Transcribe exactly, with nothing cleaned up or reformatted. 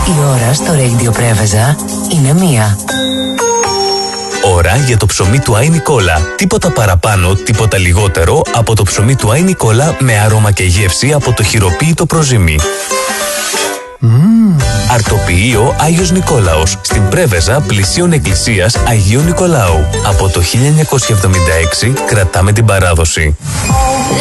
Η ώρα στο Radio Πρέβεζα είναι μία. Ώρα για το ψωμί του Άι Νικόλα. Τίποτα παραπάνω, τίποτα λιγότερο από το ψωμί του Άι Νικόλα με άρωμα και γεύση από το χειροποίητο προζύμι. Mm. Αρτοποιείο Άγιος Νικόλαος, στην Πρέβεζα πλησίον εκκλησίας Αγίου Νικολάου. Από το χίλια εννιακόσια εβδομήντα έξι κρατάμε την παράδοση.